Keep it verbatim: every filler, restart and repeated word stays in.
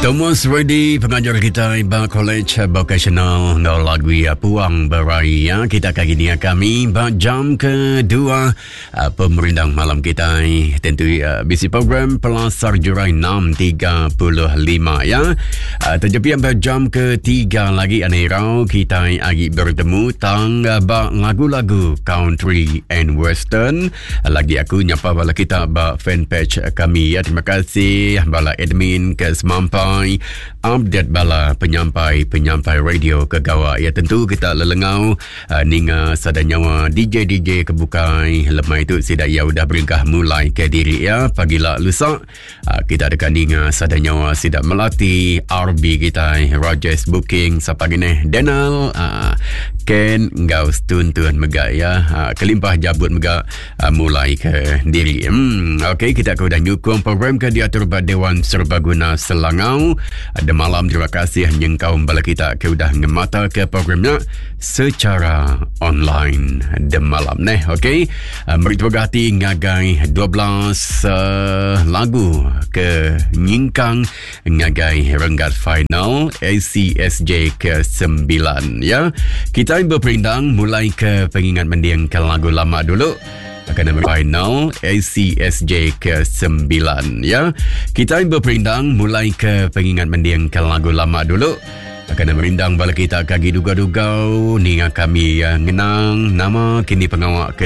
Thomas Reddy, pengajar kita Iba College Vocational no lagu ya Puang Beraya. Kita kali ini kami jam kedua uh, pemerintah malam kita tentu uh, bisi program Pelasar Jurai enam tiga puluh lima ya. Uh, Terjepi sampai jam ketiga lagi anerau kita lagi bertemu tang uh, lagu-lagu country and western. Uh, lagi aku nyapa bala kita ba fanpage kami ya. Terima kasih bala admin ke semampai update bala penyampai-penyampai radio ke gawa. Ya tentu kita lelengau uh, ninga sadanyawa D J D J kebukai lemai itu sidak ya udah beringkah mulai ke diri ya pagila lusa uh, kita dekat ninga sadanyawa sidak melatih R B kita Rogers booking sapagine Denal uh, Ken ngau stun-tun mega ya uh, kelimpah jabut mega uh, mulai ke diri. Hmm, okey kita kau dah nyukung program ke diatur ba Dewan Serbaguna Selangau. Ada malam terima kasih nyengkau bala kita ke udah ngemata ke programnya secara online de malam neh. Okey uh, mari berhati ngagai dua belas uh, lagu ke nyingkang ngagai renggat final A C S J ke sembilan ya. Kita berperindang mulai ke pengingat mendiang ke lagu lama dulu akan final A C S J ke sembilan ya. Kita berperindang mulai ke pengingat mendiang ke lagu lama dulu akan merindang bala kita kagi duga-duga ni kami yang ngenang nama kini pengawak ke